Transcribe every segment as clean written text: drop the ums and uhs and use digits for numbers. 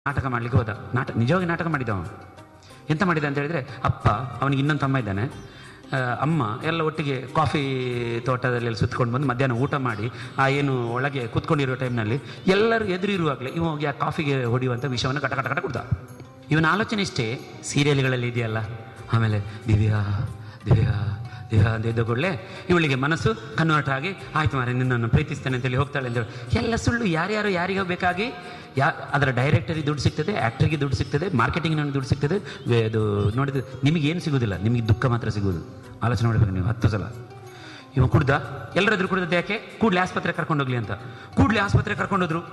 ನಾಟಕ ಮಾಡ್ಲಿಕ್ಕೆ ಹೋದ. ನಿಜವಾಗಿ ನಾಟಕ ಮಾಡಿದ ಅವನು. ಎಂತ ಮಾಡಿದ ಅಂತ ಹೇಳಿದ್ರೆ, ಅಪ್ಪ, ಅವನಿಗೆ ಇನ್ನೊಂದು ತಮ್ಮ ಇದ್ದಾನೆ, ಅಮ್ಮ ಎಲ್ಲ ಒಟ್ಟಿಗೆ ಕಾಫಿ ತೋಟದಲ್ಲಿ ಸುತ್ಕೊಂಡು ಬಂದು ಮಧ್ಯಾಹ್ನ ಊಟ ಮಾಡಿ ಏನು ಒಳಗೆ ಕೂತ್ಕೊಂಡಿರೋ ಟೈಮ್ನಲ್ಲಿ ಎಲ್ಲರೂ ಎದುರು ಇರುವಾಗಲೇ ಇವ ಹೋಗಿ ಆ ಕಾಫಿಗೆ ಹೊಡೆಯುವಂಥ ವಿಷಯವನ್ನು ಕಟ ಕಟ ಕಟ ಕುಡ್ದ. ಇವನ ಆಲೋಚನೆ ಇಷ್ಟೇ, ಸೀರಿಯಲ್ಗಳಲ್ಲಿ ಇದೆಯಲ್ಲ, ಆಮೇಲೆ ದಿವ್ಯಾ ದಿವ್ಯಾ ದಿವ್ಯಾ ಅಂತ ಇದ್ದ ಕೂಡಲೇ ಇವಳಿಗೆ ಮನಸ್ಸು ಕನ್ವರ್ಟ್ ಆಗಿ, ಆಯ್ತು ಮಾರೆ ನಿನ್ನನ್ನು ಪ್ರೀತಿಸ್ತೇನೆ ಅಂತೇಳಿ ಹೋಗ್ತಾಳೆ ಅಂತೇಳಿ. ಎಲ್ಲ ಸುಳ್ಳು. ಯಾರ್ಯಾರು ಯಾರಿಗೂ ಬೇಕಾಗಿ ಅದರ ಡೈರೆಕ್ಟರಿಗೆ ದುಡ್ಡು ಸಿಗ್ತದೆ, ಆ್ಯಕ್ಟ್ರಿಗೆ ದುಡ್ಡು ಸಿಗ್ತದೆ, ಮಾರ್ಕೆಟಿಂಗ್ನಲ್ಲಿ ದುಡ್ಡು ಸಿಗ್ತದೆ. ಅದು ನೋಡಿದ್ರೆ ನಿಮಗೆ ಏನು ಸಿಗೋದಿಲ್ಲ, ನಿಮಗೆ ದುಃಖ ಮಾತ್ರ ಸಿಗೋದು. ಆಲೋಚನೆ ಮಾಡಬೇಕು ನೀವು 10 ಸಲ. ಇವ ಕುಡ್ದ, ಎಲ್ಲರಾದ್ರೂ ಕುಡ್ದದ್ದು ಯಾಕೆ? ಕೂಡಲೇ ಆಸ್ಪತ್ರೆ ಕರ್ಕೊಂಡೋಗ್ಲಿ ಅಂತ. ಕೂಡಲೇ ಆಸ್ಪತ್ರೆ ಕರ್ಕೊಂಡೋದ್ರು.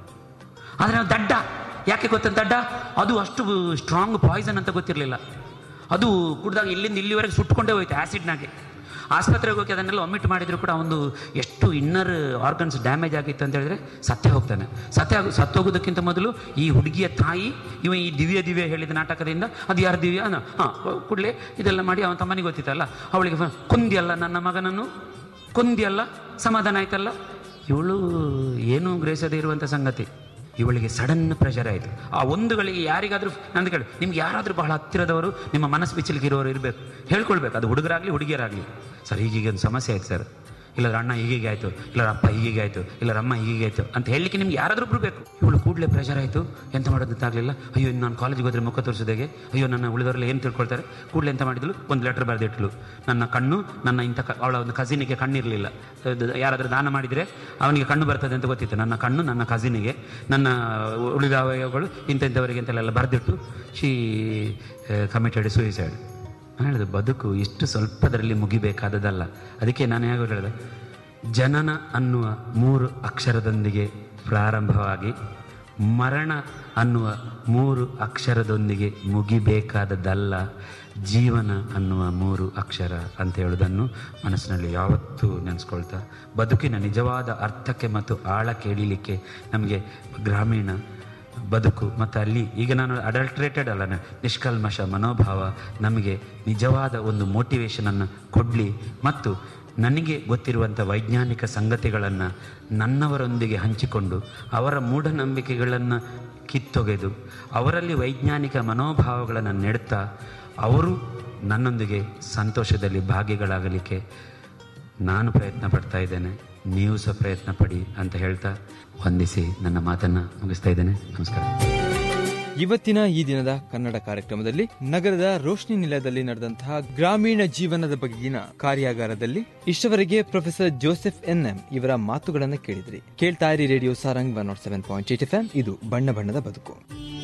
ಆದರೆ ನಾವು ದಡ್ಡ. ಯಾಕೆ ಗೊತ್ತಂತ ದಡ್ಡ? ಅದು ಅಷ್ಟು ಸ್ಟ್ರಾಂಗ್ ಪಾಯ್ಸನ್ ಅಂತ ಗೊತ್ತಿರಲಿಲ್ಲ. ಅದು ಕುಡ್ದಾಗ ಇಲ್ಲಿಂದ ಇಲ್ಲಿವರೆಗೆ ಸುಟ್ಕೊಂಡೇ ಹೋಯ್ತು ಆ್ಯಸಿಡ್ನಾಗೆ. ಆಸ್ಪತ್ರೆಗೆ ಹೋಗಿ ಅದನ್ನೆಲ್ಲ ಒಮಿಟ್ ಮಾಡಿದ್ರು ಕೂಡ ಒಂದು ಎಷ್ಟು ಇನ್ನರ್ ಆರ್ಗನ್ಸ್ ಡ್ಯಾಮೇಜ್ ಆಗಿತ್ತು ಅಂತ ಹೇಳಿದ್ರೆ ಸತ್ತೇ ಹೋಗ್ತಾನೆ. ಸತ್ತೋಗೋದಕ್ಕಿಂತ ಮೊದಲು ಈ ಹುಡುಗಿಯ ತಾಯಿ ಈ ದಿವ್ಯ ಹೇಳಿದ ನಾಟಕದಿಂದ, ಅದು ಯಾರು ದಿವ್ಯ ಕೂಡಲೇ ಇದೆಲ್ಲ ಮಾಡಿ ಅವನ ತಮ್ಮನಿಗೆ ಗೊತ್ತಿತ್ತಲ್ಲ, ಅವಳಿಗೆ ಕೊಂದಿಯಲ್ಲ ನನ್ನ ಮಗನನ್ನು, ಕೊಂದಿಯಲ್ಲ, ಸಮಾಧಾನ ಆಯ್ತಲ್ಲ. ಇವಳು ಏನೂ ಗ್ರಹಿಸದೇ ಇರುವಂಥ ಸಂಗತಿ. ಇವಳಿಗೆ ಸಡನ್ ಪ್ರೆಷರ್ ಆಯಿತು. ಆ ಒಂದುಗಳಿಗೆ ಯಾರಿಗಾದರೂ ನಂದು ಕೇಳಿ, ನಿಮ್ಗೆ ಯಾರಾದರೂ ಬಹಳ ಹತ್ತಿರದವರು ನಿಮ್ಮ ಮನಸ್ಸು ಬಿಚ್ಚಲಿಕ್ಕೆ ಇರೋರು ಇರಬೇಕು, ಹೇಳ್ಕೊಳ್ಬೇಕು. ಅದು ಹುಡುಗರಾಗಲಿ ಹುಡುಗಿಯರಾಗಲಿ. ಸರ್ ಹೀಗೀಗೆ ಒಂದು ಸಮಸ್ಯೆ ಆಯ್ತು ಸರ್, ಇಲ್ಲರ ಅಣ್ಣ ಹೀಗೆ ಆಯಿತು, ಇಲ್ಲರ ಅಪ್ಪ ಹೀಗೆ ಆಯಿತು, ಇಲ್ಲರ ಅಮ್ಮ ಹೀಗೆ ಆಯಿತು ಅಂತ ಹೇಳಲಿಕ್ಕೆ ನಿಮ್ಗೆ ಯಾರಾದರೂ ಬರಬೇಕು. ಇವಳು ಕೂಡಲೇ ಪ್ರೆಷರ್ ಆಯಿತು, ಎಂತ ಮಾಡೋದಂತಾಗಲಿಲ್ಲ. ಅಯ್ಯೋ ನಾನು ಕಾಲೇಜಿಗೆ ಹೋದರೆ ಮುಖ ತೋರಿಸೋದಾಗೆ, ಅಯ್ಯೋ ನನ್ನ ಉಳಿದವರೆಲ್ಲ ಏನು ತಿಳ್ಕೊಳ್ತಾರೆ. ಕೂಡಲೇ ಎಂತ ಮಾಡಿದ್ಲು, ಒಂದು ಲೆಟ್ರ್ ಬರೆದಿಟ್ಲು. ನನ್ನ ಕಣ್ಣು ನನ್ನ ಅವಳ ಒಂದು ಕಸಿನಿಗೆ ಕಣ್ಣಿರಲಿಲ್ಲ, ಯಾರಾದರೂ ದಾನ ಮಾಡಿದರೆ ಅವನಿಗೆ ಕಣ್ಣು ಬರ್ತದೆ ಅಂತ ಗೊತ್ತಿತ್ತು. ನನ್ನ ಕಣ್ಣು ನನ್ನ ಕಸಿನಿಗೆ, ನನ್ನ ಉಳಿದ ಅವಯವಗಳು ಇಂಥವರಿಗೆ ಅಂತೆಲ್ಲ ಬರೆದಿಟ್ಟು ಶಿ ಕಮಿಟೆಡ್ ಸೂಯಿಸೈಡ್. ನಾನು ಹೇಳಿದೆ, ಬದುಕು ಇಷ್ಟು ಸ್ವಲ್ಪದರಲ್ಲಿ ಮುಗಿಬೇಕಾದದಲ್ಲ. ಅದಕ್ಕೆ ನಾನು ಹೇಗೆ ಹೇಳಿದೆ, ಜನನ ಅನ್ನುವ 3 ಅಕ್ಷರದೊಂದಿಗೆ ಪ್ರಾರಂಭವಾಗಿ ಮರಣ ಅನ್ನುವ 3 ಅಕ್ಷರದೊಂದಿಗೆ ಮುಗಿಬೇಕಾದದ್ದಲ್ಲ ಜೀವನ ಅನ್ನುವ 3 ಅಕ್ಷರ ಅಂತ ಹೇಳೋದನ್ನು ಮನಸ್ಸಿನಲ್ಲಿ ಯಾವತ್ತೂ ನೆನೆಸ್ಕೊಳ್ತಾ, ಬದುಕಿನ ನಿಜವಾದ ಅರ್ಥಕ್ಕೆ ಮತ್ತು ಆಳಕ್ಕೆ ಇಳಿಲಿಕ್ಕೆ ನಮಗೆ ಗ್ರಾಮೀಣ ಬದುಕು ಮತ್ತು ಅಲ್ಲಿ ಈಗ ನಾನು ಅಡಲ್ಟ್ರೇಟೆಡ್ ಅಲ್ಲ, ನಿಷ್ಕಲ್ಮಶ ಮನೋಭಾವ ನಮಗೆ ನಿಜವಾದ ಒಂದು ಮೋಟಿವೇಶನನ್ನು ಕೊಡಲಿ ಮತ್ತು ನನಗೆ ಗೊತ್ತಿರುವಂಥ ವೈಜ್ಞಾನಿಕ ಸಂಗತಿಗಳನ್ನು ನನ್ನವರೊಂದಿಗೆ ಹಂಚಿಕೊಂಡು ಅವರ ಮೂಢನಂಬಿಕೆಗಳನ್ನು ಕಿತ್ತೊಗೆದು ಅವರಲ್ಲಿ ವೈಜ್ಞಾನಿಕ ಮನೋಭಾವಗಳನ್ನು ನೆಡ್ತಾ ಅವರು ನನ್ನೊಂದಿಗೆ ಸಂತೋಷದಲ್ಲಿ ಭಾಗಿಗಳಾಗಲಿಕ್ಕೆ ನಾನು ಪ್ರಯತ್ನ ಪಡ್ತಾ ಇದ್ದೇನೆ. ನೀವು ಸಹ ಪ್ರಯತ್ನ ಪಡಿ ಅಂತ ಹೇಳ್ತಾ ವಂದಿಸಿ ನನ್ನ ಮಾತನ್ನು ಮುಗಿಸ್ತಾ ಇದ್ದೇನೆ. ನಮಸ್ಕಾರ. ಇವತ್ತಿನ ಈ ದಿನದ ಕನ್ನಡ ಕಾರ್ಯಕ್ರಮದಲ್ಲಿ ನಗರದ ರೋಶ್ನಿ ನಿಲಯದಲ್ಲಿ ನಡೆದಂತಹ ಗ್ರಾಮೀಣ ಜೀವನದ ಬಗೆಗಿನ ಕಾರ್ಯಾಗಾರದಲ್ಲಿ ಇಷ್ಟವರೆಗೆ ಪ್ರೊಫೆಸರ್ ಜೋಸೆಫ್ NM ಇವರ ಮಾತುಗಳನ್ನು ಕೇಳಿದ್ರಿ. ಕೇಳ್ತಾ ಇರಿ ರೇಡಿಯೋ ಸಾರಂಗ್ 107.8 FM. ಇದು ಬಣ್ಣ ಬಣ್ಣದ ಬದುಕು.